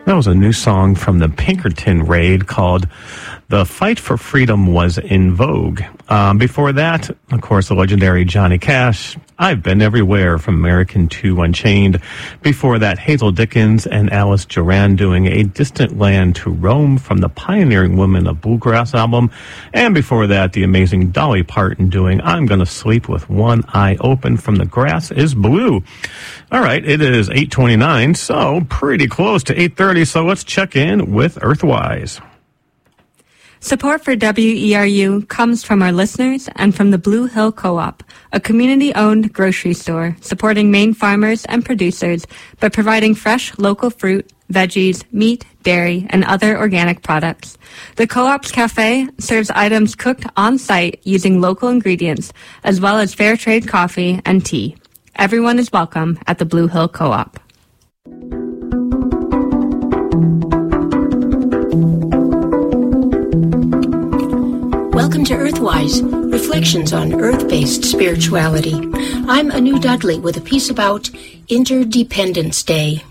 That was a new song from the Pinkerton Raid called The Fight for Freedom Was in Vogue. Before that, of course, the legendary Johnny Cash, I've Been Everywhere from American 2 Unchained. Before that, Hazel Dickens and Alice Duran doing A Distant Land to Roam from the Pioneering Women of Bluegrass album. And before that, the amazing Dolly Parton doing I'm Gonna Sleep with One Eye Open from The Grass is Blue. All right, it is 8:29, so pretty close to 8:30, so let's check in with Earthwise. Support for WERU comes from our listeners and from the Blue Hill Co-op, a community-owned grocery store supporting Maine farmers and producers by providing fresh local fruit, veggies, meat, dairy, and other organic products. The Co-op's cafe serves items cooked on-site using local ingredients, as well as fair trade coffee and tea. Everyone is welcome at the Blue Hill Co-op. Welcome to Earthwise, reflections on earth-based spirituality. I'm Anu Dudley with a piece about Interdependence Day.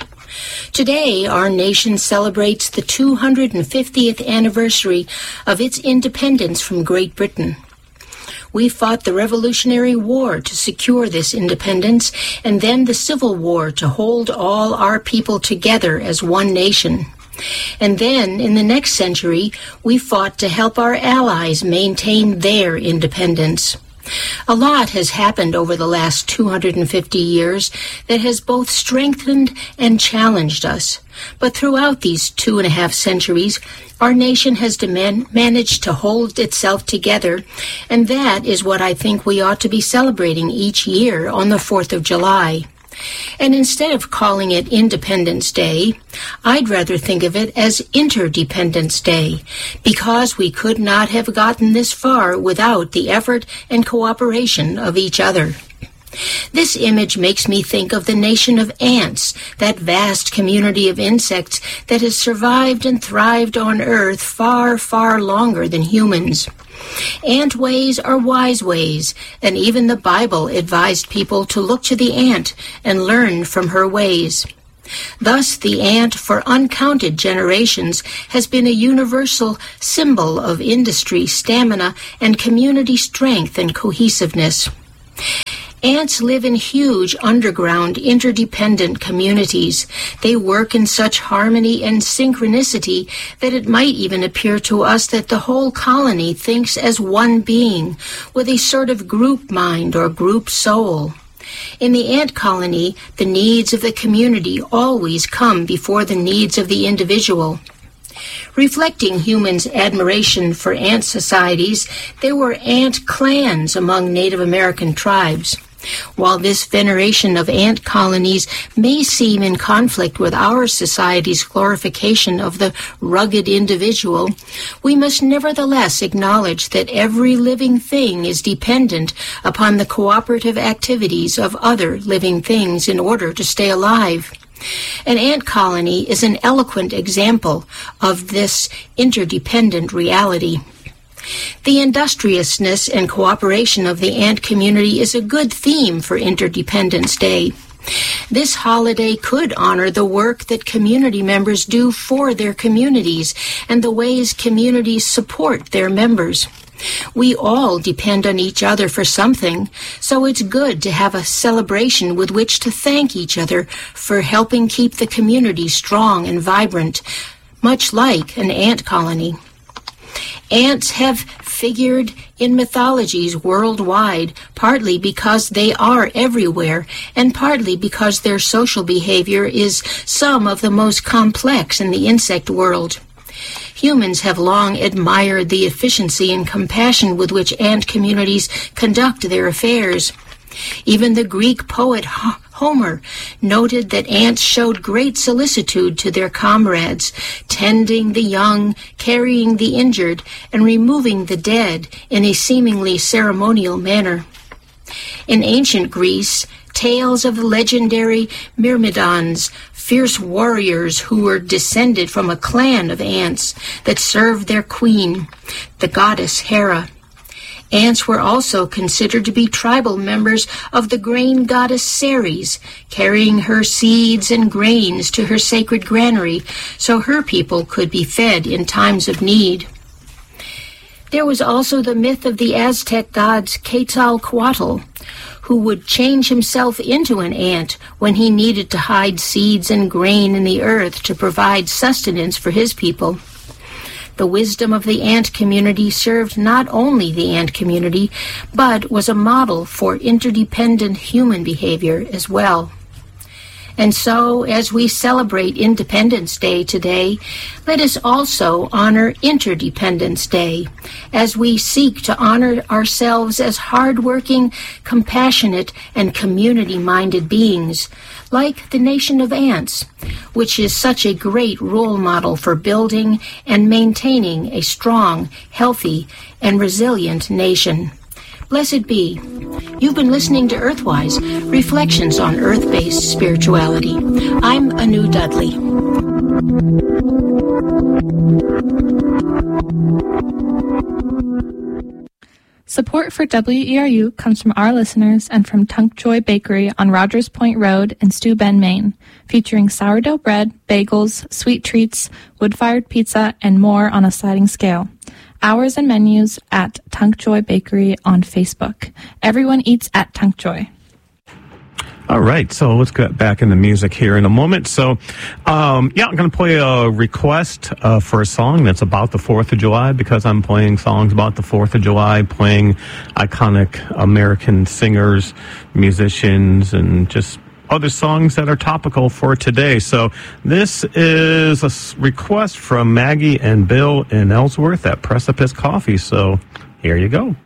Today, our nation celebrates the 250th anniversary of its independence from Great Britain. We fought the Revolutionary War to secure this independence, and then the Civil War to hold all our people together as one nation. And then, in the next century, we fought to help our allies maintain their independence. A lot has happened over the last 250 years that has both strengthened and challenged us. But throughout these 2.5 centuries, our nation has managed to hold itself together, and that is what I think we ought to be celebrating each year on the 4th of July. And instead of calling it Independence Day, I'd rather think of it as Interdependence Day, because we could not have gotten this far without the effort and cooperation of each other. This image makes me think of the nation of ants, that vast community of insects that has survived and thrived on Earth far, far longer than humans. Ant ways are wise ways, and even the Bible advised people to look to the ant and learn from her ways. Thus, the ant for uncounted generations has been a universal symbol of industry, stamina, and community strength and cohesiveness. Ants live in huge underground interdependent communities. They work in such harmony and synchronicity that it might even appear to us that the whole colony thinks as one being, with a sort of group mind or group soul. In the ant colony, the needs of the community always come before the needs of the individual. Reflecting humans' admiration for ant societies, there were ant clans among Native American tribes. While this veneration of ant colonies may seem in conflict with our society's glorification of the rugged individual, we must nevertheless acknowledge that every living thing is dependent upon the cooperative activities of other living things in order to stay alive. An ant colony is an eloquent example of this interdependent reality. The industriousness and cooperation of the ant community is a good theme for Interdependence Day. This holiday could honor the work that community members do for their communities and the ways communities support their members. We all depend on each other for something, so it's good to have a celebration with which to thank each other for helping keep the community strong and vibrant, much like an ant colony. Ants have figured in mythologies worldwide, partly because they are everywhere, and partly because their social behavior is some of the most complex in the insect world. Humans have long admired the efficiency and compassion with which ant communities conduct their affairs. Even the Greek poet Homer noted that ants showed great solicitude to their comrades, tending the young, carrying the injured, and removing the dead in a seemingly ceremonial manner. In ancient Greece, tales of the legendary Myrmidons, fierce warriors who were descended from a clan of ants that served their queen, the goddess Hera. Ants were also considered to be tribal members of the grain goddess Ceres, carrying her seeds and grains to her sacred granary so her people could be fed in times of need. There was also the myth of the Aztec gods Quetzalcoatl, who would change himself into an ant when he needed to hide seeds and grain in the earth to provide sustenance for his people. The wisdom of the ant community served not only the ant community, but was a model for interdependent human behavior as well. And so, as we celebrate Independence Day today, let us also honor Interdependence Day, as we seek to honor ourselves as hardworking, compassionate, and community-minded beings, like the nation of ants, which is such a great role model for building and maintaining a strong, healthy, and resilient nation. Blessed be. You've been listening to Earthwise, Reflections on Earth-Based Spirituality. I'm Anu Dudley. Support for WERU comes from our listeners and from Tunk Joy Bakery on Rogers Point Road in Steuben, Maine, featuring sourdough bread, bagels, sweet treats, wood-fired pizza, and more on a sliding scale. Hours and menus at Tunk Joy Bakery on Facebook. Everyone eats at Tunk Joy. All right, so let's get back in the music here in a moment. So, I'm going to play a request for a song that's about the 4th of July, because I'm playing songs about the 4th of July, playing iconic American singers, musicians, and just other songs that are topical for today. So this is a request from Maggie and Bill in Ellsworth at Precipice Coffee. So here you go.